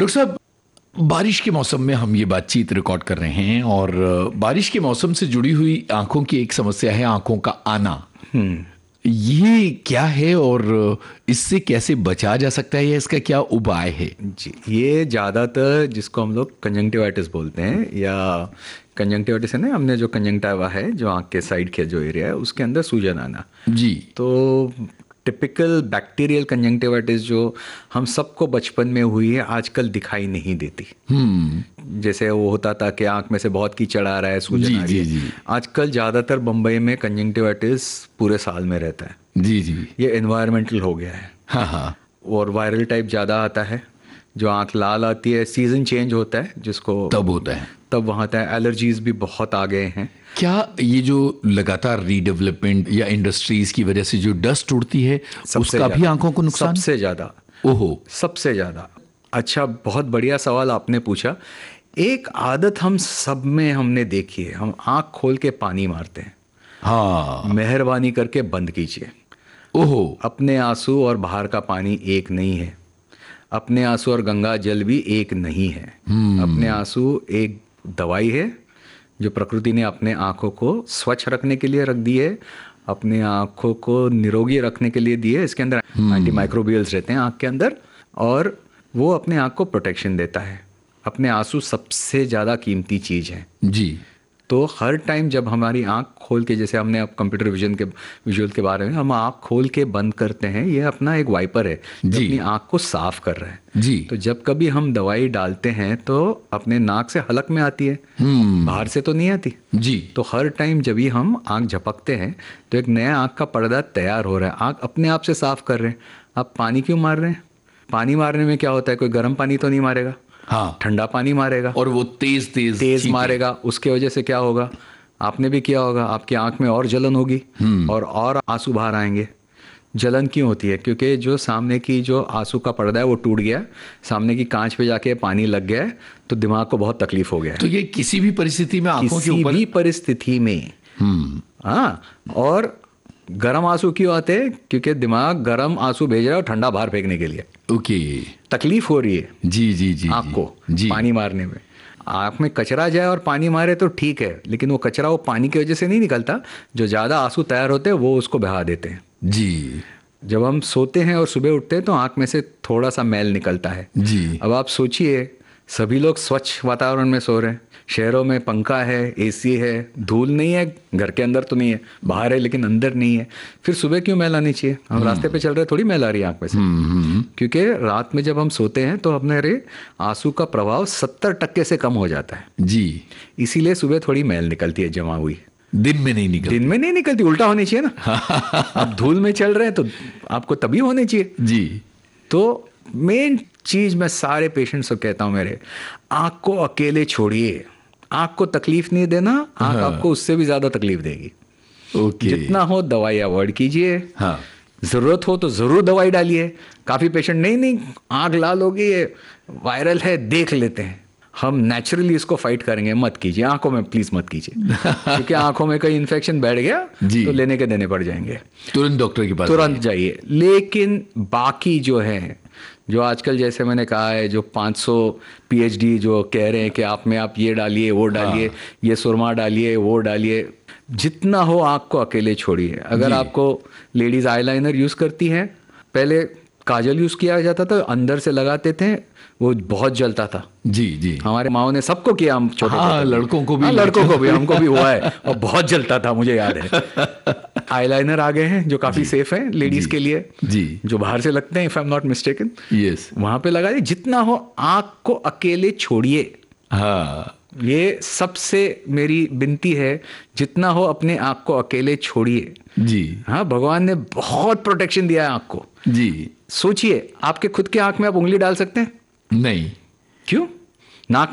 Doctor साहब, बारिश के मौसम में हम ये बातचीत रिकॉर्ड कर रहे हैं और बारिश के मौसम से जुड़ी हुई आंखों की एक समस्या है, आंखों का आना। ये क्या है और इससे कैसे बचा जा सकता है या इसका क्या उपाय है? जी, ये ज़्यादातर जिसको हम लोग कंजंक्टिवाइटिस बोलते हैं, या कंजंक्टिवाइटिस है ना, हमने जो कंजंक्टिवा है जो आँख के साइड के जो एरिया है उसके अंदर सूजन आना। जी। तो टिपिकल बैक्टीरियल कंजंक्टिवाइटिस जो हम सबको बचपन में हुई है, आजकल दिखाई नहीं देती। जैसे वो होता था कि आंख में से बहुत कीचड़ आ रहा है, सूजन आ रही है। जी। आजकल ज़्यादातर बम्बई में कंजंक्टिवाइटिस पूरे साल में रहता है। जी जी। ये एनवायरमेंटल हो गया है। हाँ हाँ। और वायरल टाइप ज़्यादा आता है, जो आंख लाल आती है, सीजन चेंज होता है जिसको तब होता है, तब वहाँ आता है। एलर्जीज भी बहुत आ गए हैं। क्या ये जो लगातार रीडेवलपमेंट या इंडस्ट्रीज की वजह से जो डस्ट उड़ती है उसका भी आंखों को नुकसान? सबसे ज़्यादा। ओहो, सबसे ज़्यादा। अच्छा, बहुत बढ़िया सवाल आपने पूछा। एक आदत हम सब में हमने देखी है, हम आंख खोल के पानी मारते हैं। हाँ। मेहरबानी करके बंद कीजिए। ओहो। अपने आंसू और बाहर का पानी एक नहीं है। अपने आंसू और गंगा जल भी एक नहीं है। अपने आंसू एक दवाई है जो प्रकृति ने अपने आँखों को स्वच्छ रखने के लिए रख दी है, अपने आँखों को निरोगी रखने के लिए दी है। इसके अंदर एंटी माइक्रोबियल्स रहते हैं आँख के अंदर, और वो अपने आँख को प्रोटेक्शन देता है। अपने आंसू सबसे ज़्यादा कीमती चीज़ है। जी। तो हर टाइम जब हमारी आँख खोल के, जैसे हमने अब कंप्यूटर विजुअल के बारे में, हम आँख खोल के बंद करते हैं, ये अपना एक वाइपर है जो अपनी आँख को साफ कर रहा है। जी। तो जब कभी हम दवाई डालते हैं तो अपने नाक से हलक में आती है, बाहर से तो नहीं आती। जी। तो हर टाइम जब भी हम आँख झपकते हैं तो एक नया आँख का पर्दा तैयार हो रहा है। आँख अपने आप से साफ कर रहे हैं। आप पानी क्यों मार रहे हैं? पानी मारने में क्या होता है, कोई गर्म पानी तो नहीं मारेगा, हाँ, ठंडा पानी मारेगा, और वो तेज मारेगा। उसके वजह से क्या होगा, आपने भी किया होगा, आपकी आंख में और जलन होगी और आंसू बाहर आएंगे। जलन क्यों होती है? क्योंकि जो सामने की जो आंसू का पर्दा है वो टूट गया, सामने की कांच पे जाके पानी लग गया है, तो दिमाग को बहुत तकलीफ हो गया है। तो ये किसी भी परिस्थिति में आंखों के ऊपर, किसी भी परिस्थिति में। हाँ, और गर्म आंसू क्यों आते हैं? क्योंकि दिमाग गर्म आंसू भेज रहा है ठंडा बाहर फेंकने के लिए। ओके। तकलीफ हो रही है जी जी जी आँख को जी। पानी मारने में। आँख में कचरा जाए और पानी मारे तो ठीक है, लेकिन वो कचरा वो पानी की वजह से नहीं निकलता, जो ज़्यादा आंसू तैयार होते हैं वो उसको बहा देते हैं। जी। जब हम सोते हैं और सुबह उठते हैं तो आँख में से थोड़ा सा मैल निकलता है। जी। अब आप सोचिए, सभी लोग स्वच्छ वातावरण में सो रहे हैं, शहरों में पंखा है, एसी है, धूल नहीं है, घर के अंदर तो नहीं है, बाहर है लेकिन अंदर नहीं है, फिर सुबह क्यों मैल आनी चाहिए? हम रास्ते पे चल रहे, थोड़ी मैल आ रही है आँख में से। क्योंकि रात में जब हम सोते हैं तो अपने आंसू का प्रभाव 70% से कम हो जाता है। जी। इसीलिए सुबह थोड़ी मैल निकलती है जमा हुई। दिन में नहीं निकलती। उल्टा होनी चाहिए ना। आप धूल में चल रहे हैं तो आपको तभी होनी चाहिए। जी। तो मेन चीज मैं सारे पेशेंट्स को कहता हूं, मेरे आँख को अकेले छोड़िए। आँख को तकलीफ नहीं देना, आँख आपको उससे भी ज्यादा तकलीफ देगी। ओके। जितना हो दवाई अवॉइड कीजिए। हाँ। जरूरत हो तो जरूर दवाई डालिए। काफी पेशेंट नहीं आँख लाल होगी, ये वायरल है, देख लेते हैं। हम नेचुरली इसको फाइट करेंगे, मत कीजिए। आंखों में प्लीज मत कीजिए, क्योंकि आंखों में कहीं इन्फेक्शन बैठ गया तो लेने के देने पड़ जाएंगे। तुरंत डॉक्टर के पास तुरंत जाइए। लेकिन बाकी जो है, जो आजकल जैसे मैंने कहा है, जो 500 PhD जो कह रहे हैं कि आप में आप ये डालिए, वो डालिए, ये सुरमा डालिए, वो डालिए, जितना हो आँख को अकेले छोड़िए। अगर आपको लेडीज आईलाइनर यूज करती हैं, पहले काजल यूज किया जाता था, अंदर से लगाते थे, वो बहुत जलता था। जी जी। हमारे माओ ने सबको किया, हम छोटे लड़कों को भी, हमको भी हुआ है, और बहुत जलता था, मुझे याद है। आईलाइनर आ गए हैं जो काफी सेफ है लेडीज के लिए, जी, जो बाहर से लगते हैं, if I am not mistaken. Yes, वहां पे लगा दिए। जितना हो आंख को अकेले छोड़िए। हाँ, ये सबसे मेरी विनती है, जितना हो अपने आँख को अकेले छोड़िए। जी हाँ, भगवान ने बहुत प्रोटेक्शन दिया है आँख को। जी। सोचिए, आपके खुद के आँख में आप उंगली डाल सकते हैं? नहीं। क्यों? नाक